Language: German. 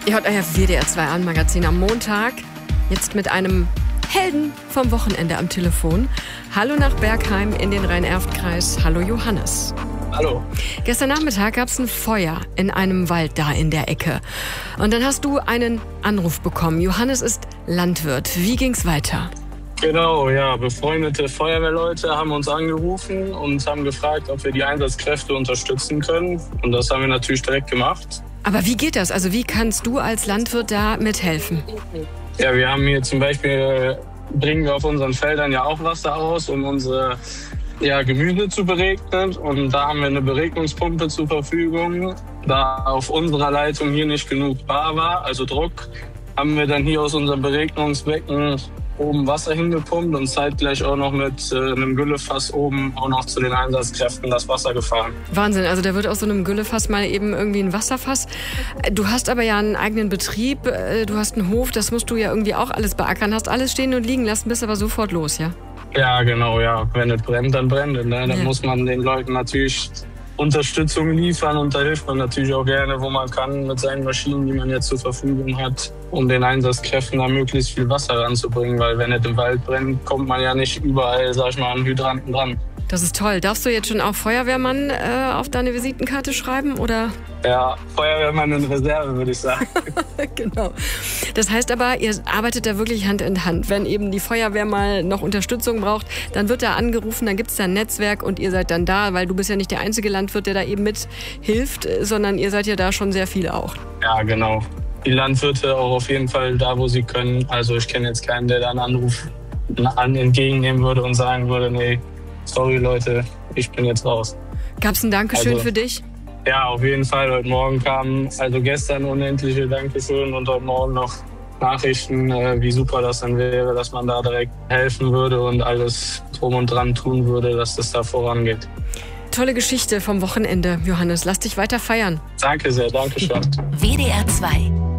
JF WDR 2 Abendmagazin am Montag. Jetzt mit einem Helden vom Wochenende am Telefon. Hallo nach Bergheim in den Rhein-Erft-Kreis. Hallo Johannes. Hallo. Gestern Nachmittag gab es ein Feuer in einem Wald da in der Ecke. Und dann hast du einen Anruf bekommen. Johannes ist Landwirt. Wie ging's weiter? Genau, ja. Befreundete Feuerwehrleute haben uns angerufen und haben gefragt, ob wir die Einsatzkräfte unterstützen können. Und das haben wir natürlich direkt gemacht. Aber wie geht das? Also wie kannst du als Landwirt da mithelfen? Ja, wir haben hier zum Beispiel, bringen wir auf unseren Feldern ja auch Wasser aus, um unsere Gemüse zu beregnen. Und da haben wir eine Beregnungspumpe zur Verfügung. Da auf unserer Leitung hier nicht genug bar war, also Druck, haben wir dann hier aus unserem Beregnungsbecken oben Wasser hingepumpt und zeitgleich auch noch mit einem Güllefass oben auch noch zu den Einsatzkräften das Wasser gefahren. Wahnsinn, also da wird aus so einem Güllefass mal eben irgendwie ein Wasserfass. Du hast aber ja einen eigenen Betrieb, du hast einen Hof, das musst du ja irgendwie auch alles beackern, hast alles stehen und liegen lassen, bist aber sofort los, ja? Ja, genau, ja. Wenn es brennt, dann brennt es. Ne? Dann muss man den Leuten natürlich Unterstützung liefern und da hilft man natürlich auch gerne, wo man kann, mit seinen Maschinen, die man jetzt zur Verfügung hat, um den Einsatzkräften da möglichst viel Wasser ranzubringen, weil wenn es im Wald brennt, kommt man ja nicht überall, sag ich mal, an Hydranten dran. Das ist toll. Darfst du jetzt schon auch Feuerwehrmann auf deine Visitenkarte schreiben, oder? Ja, Feuerwehrmann in Reserve, würde ich sagen. Genau. Das heißt aber, ihr arbeitet da wirklich Hand in Hand. Wenn eben die Feuerwehr mal noch Unterstützung braucht, dann wird da angerufen, dann gibt es da ein Netzwerk und ihr seid dann da, weil du bist ja nicht der einzige Landwirt, der da eben mithilft, sondern ihr seid ja da schon sehr viele auch. Ja, genau. Die Landwirte auch auf jeden Fall da, wo sie können. Also ich kenne jetzt keinen, der da einen Anruf entgegennehmen würde und sagen würde, nee, sorry Leute, ich bin jetzt raus. Gab's ein Dankeschön für dich? Ja, auf jeden Fall. Heute Morgen kamen, also gestern unendliche Dankeschön und heute Morgen noch Nachrichten, wie super das dann wäre, dass man da direkt helfen würde und alles drum und dran tun würde, dass das da vorangeht. Tolle Geschichte vom Wochenende, Johannes. Lass dich weiter feiern. Danke sehr, danke schön. WDR 2